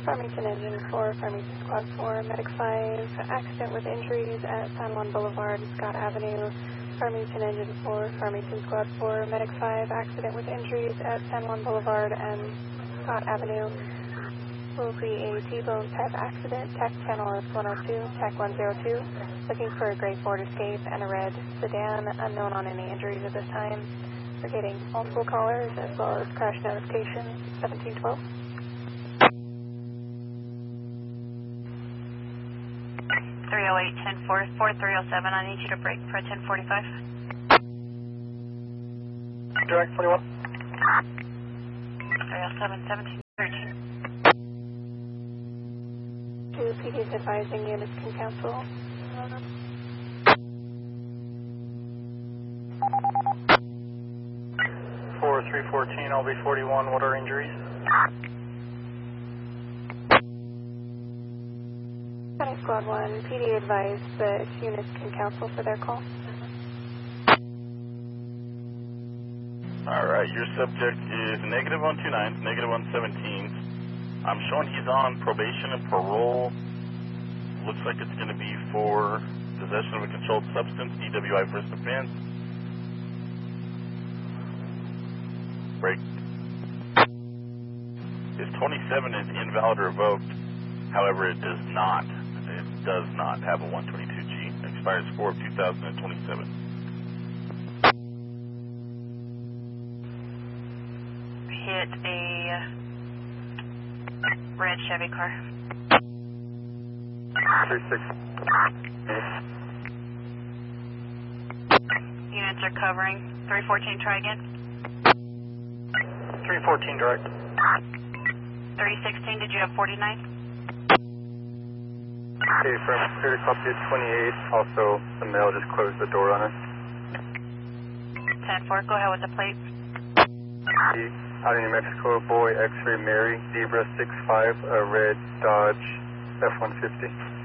Farmington Engine 4, Farmington Squad 4, Medic 5, accident with injuries at San Juan Boulevard, Scott Avenue. Farmington Engine 4, Farmington Squad 4, Medic 5, accident with injuries at San Juan Boulevard and Scott Avenue. Will be a T-bone type accident, TAC channel is 102, TAC 102. Looking for a gray Ford Escape and a red sedan, unknown on any injuries at this time. We're getting multiple callers as well as crash notification, 1712. 308, 10-4, 4307, I need you to brake for 1045. Direct 41. 307, 1713. Two PDs advising units can cancel. 4314, I'll be 41, what are injuries? County Squad 1, PD advised that units can cancel for their call. Alright, your subject is negative 129, negative 117. I'm showing he's on probation and parole. Looks like it's going to be for possession of a controlled substance, DWI first offense. Break. His 27 is invalid or revoked. However, it does not have a 122G. Expires 4 of 2027. Hit a red Chevy car. 36. Units are covering. 314, try again. 314 direct. 316, did you have 49? Okay, from here to copy 28, also the male just closed the door on us. 10-4, go ahead with the plate. Out in New Mexico, boy, X-ray Mary, Zebra 65, a red Dodge F-150.